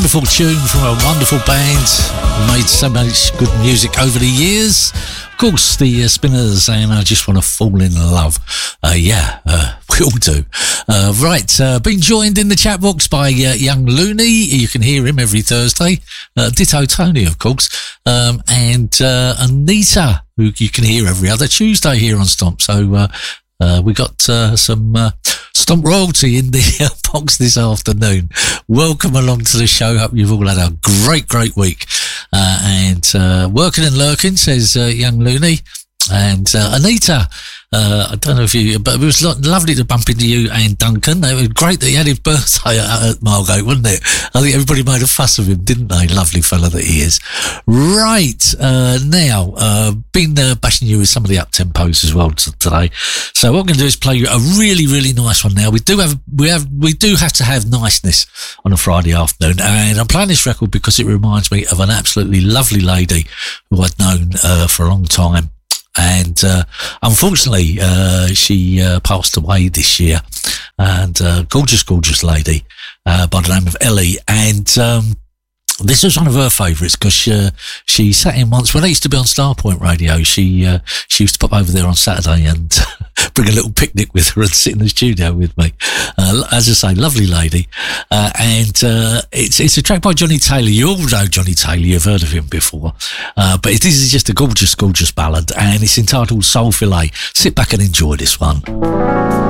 wonderful tune from a wonderful band who made so much good music over the years. Of course, the Spinners, and I Just Want to Fall in Love. We all do. Been joined in the chat box by Young Looney. You can hear him every Thursday. Ditto Tony, of course. And Anita, who you can hear every other Tuesday here on Stomp. So we got some Stomp royalty in the box this afternoon. Welcome along to the show. Hope you've all had a great week. Working and lurking, says Young Looney. And Anita, I don't know if you, but it was lovely to bump into you and Duncan. It was great that he had his birthday at Margate, wasn't it? I think everybody made a fuss of him, didn't they? Lovely fella that he is. Right, now, been bashing you with some of the up-tempos as well today. So what I'm going to do is play you a really nice one now. We do have to have niceness on a Friday afternoon, and I'm playing this record because it reminds me of an absolutely lovely lady who I'd known for a long time. And unfortunately she passed away this year, and gorgeous lady by the name of Ellie. And this was one of her favourites because she sat in once when I used to be on Starpoint Radio. She used to pop over there on Saturday and bring a little picnic with her and sit in the studio with me. As I say, lovely lady. It's a track by Johnny Taylor. You all know Johnny Taylor. You've heard of him before. But this is just a gorgeous ballad, and it's entitled Soul Fillet. Sit back and enjoy this one.